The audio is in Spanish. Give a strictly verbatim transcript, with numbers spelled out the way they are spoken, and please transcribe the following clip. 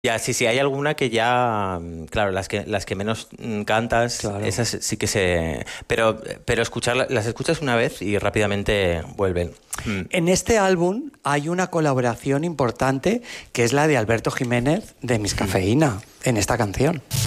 Ya, sí, sí, hay alguna que ya, mm, claro, las que las que menos mm, cantas, Claro. esas sí que se... Pero, pero escuchar, las escuchas una vez y rápidamente vuelven. Mm. En este álbum hay una colaboración importante que es la de Alberto Jiménez de Miss Cafeína en esta canción.